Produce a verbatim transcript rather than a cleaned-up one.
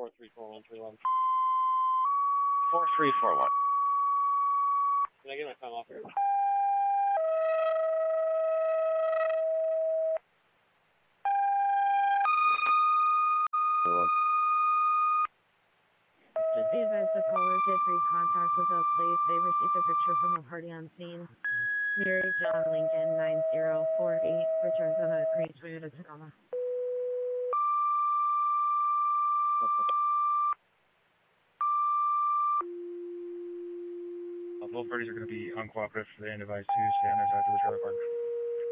four three four one three one. four three four one. Can I get my time off here? Just be advised the caller did re-contact with us, please. They received a picture from a party on scene. Mary John Lincoln nine zero four eight returns on a green Toyota Tacoma. Uh, both parties are going to be uncooperative for the end device to stay on their side of the trailer park.